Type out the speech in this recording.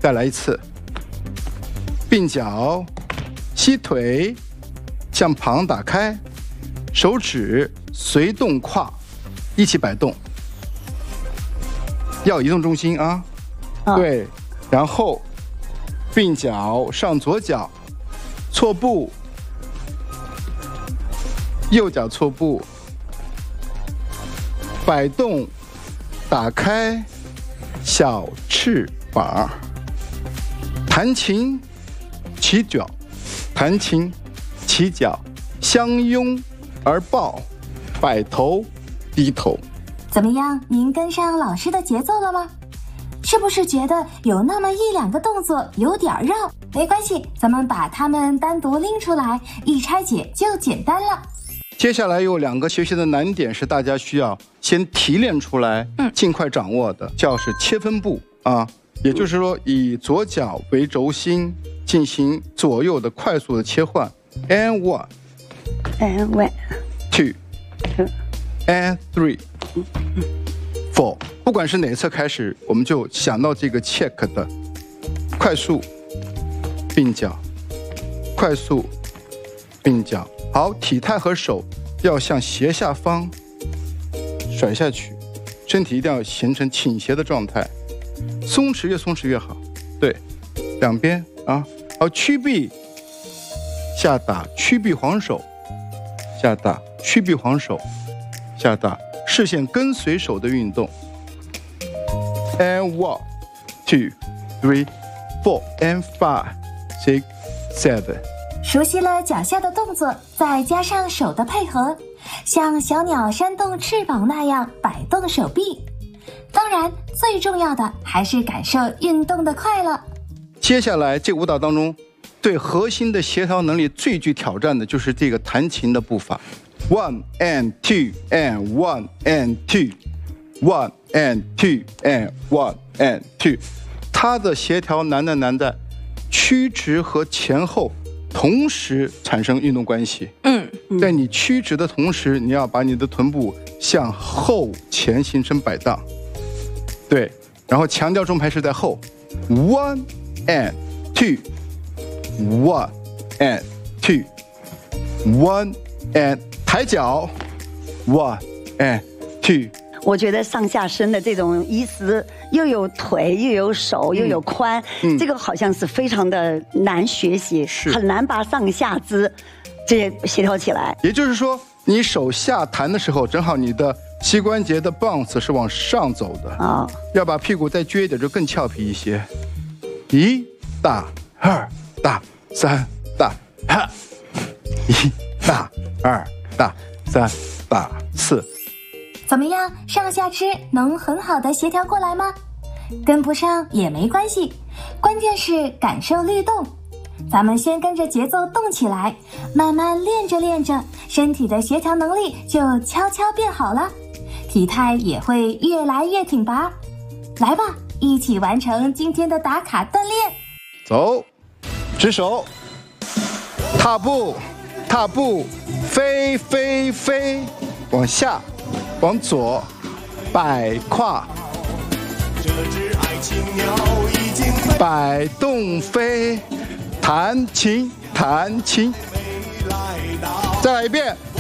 再来一次，并脚，膝腿向旁打开，手指随动胯一起摆动，要移动重心啊。对，然后并脚上左脚，错步，右脚错步，摆动，打开小翅膀，弹琴起脚，弹琴起脚，相拥而抱，摆头低头。 怎么样？您跟上老师的节奏了吗？是不是觉得有那么1、2个动作有点绕？没关系，咱们把它们单独拎出来，一拆解就简单了。 接下来有2个学习的难点是大家需要先提炼出来，尽快掌握的，叫是切分步啊，也就是说以左脚为轴心进行左右的快速的切换 ，and 1 and 1 2 and 3 4， 不管是哪侧开始，我们就想到这个 check 的快速并脚，快速并脚。好，体态和手要向斜下方甩下去，身体一定要形成倾斜的状态，松弛越松弛越好。对，两边啊。好，屈臂下打，屈臂晃手下打，屈臂晃手下打，视线跟随手的运动。And 1 2 3 4 and 5 6 7。 熟悉了脚下的动作，再加上手的配合，像小鸟扇动翅膀那样摆动手臂。当然，最重要的还是感受运动的快乐。 接下来，这舞蹈当中，对核心的协调能力最具挑战的就是这个弹琴的步伐 ，1 and 2 and 1 and 2 1 and 2 and 1 and 2， 它的协调难在曲直和前后同时产生运动关系。在你曲直的同时，你要把你的臀部向后前形成摆荡。对，然后强调重拍是在后 ，1 and 2 1 and 2 1 and 抬脚 1 and 2。 我觉得上下身的这种意思，又有腿又有手又有髋，这个好像是非常的难学习，很难把上下肢这些协调起来。 也就是说，你手下弹的时候，正好你的膝关节的 bounce 是往上走的啊，要把屁股再撅一点，就更俏皮一些。1大2大3大哈，1大2大3大4。 怎么样，上下肢能很好的协调过来吗？跟不上也没关系，关键是感受律动。咱们先跟着节奏动起来，慢慢练着练着，身体的协调能力就悄悄变好了，体态也会越来越挺拔。来吧，一起完成今天的打卡锻炼。 走，直手，踏步，踏步，飞飞飞，往下，往左，摆胯，摆动飞，弹琴，弹琴，再来一遍。